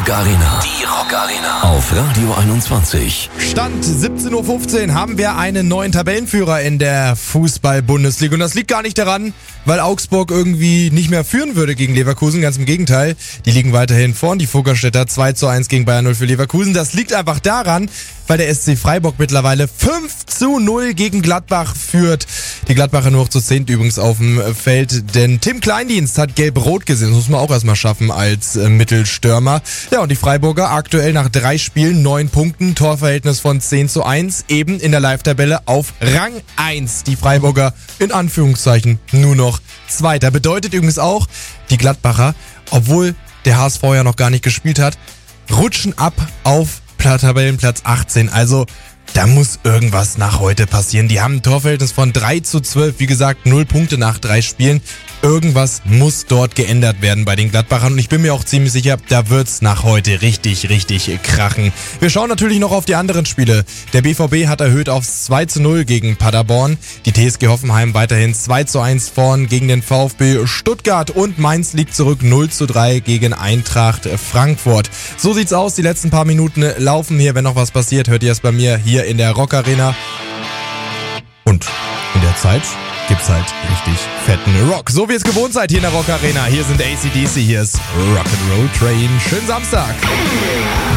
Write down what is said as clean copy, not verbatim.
Rock Arena. Die Rock Arena. Auf Radio 21. Stand 17.15 Uhr haben wir einen neuen Tabellenführer in der Fußball-Bundesliga. Und das liegt gar nicht daran, weil Augsburg irgendwie nicht mehr führen würde gegen Leverkusen. Ganz im Gegenteil. Die liegen weiterhin vorn. Die Fuggerstädter 2:1 gegen Bayern 0 für Leverkusen. Das liegt einfach daran, weil der SC Freiburg mittlerweile 5:0 gegen Gladbach führt. Die Gladbacher nur noch zu 10 übrigens auf dem Feld, denn Tim Kleindienst hat gelb-rot gesehen. Das muss man auch erstmal schaffen als Mittelstürmer. Ja, und die Freiburger aktuell nach 3 Spielen 9 Punkten, Torverhältnis von 10:1, eben in der Live-Tabelle auf Rang 1. Die Freiburger in Anführungszeichen nur noch Zweiter. Bedeutet übrigens auch, die Gladbacher, obwohl der HSV ja noch gar nicht gespielt hat, rutschen ab auf Tabellenplatz 18. Also da muss irgendwas nach heute passieren. Die haben ein Torverhältnis von 3:12. Wie gesagt, 0 Punkte nach 3 Spielen. Irgendwas muss dort geändert werden bei den Gladbachern. Und ich bin mir auch ziemlich sicher, da wird's nach heute richtig krachen. Wir schauen natürlich noch auf die anderen Spiele. Der BVB hat erhöht auf 2:0 gegen Paderborn. Die TSG Hoffenheim weiterhin 2:1 vorn gegen den VfB Stuttgart. Und Mainz liegt zurück 0:3 gegen Eintracht Frankfurt. So sieht's aus. Die letzten paar Minuten laufen hier. Wenn noch was passiert, hört ihr es bei mir hier in der Rock Arena. Und in der Zeit gibt's halt richtig fetten Rock. So wie ihr es gewohnt seid hier in der Rock Arena. Hier sind AC/DC, hier ist Rock'n'Roll Train. Schönen Samstag.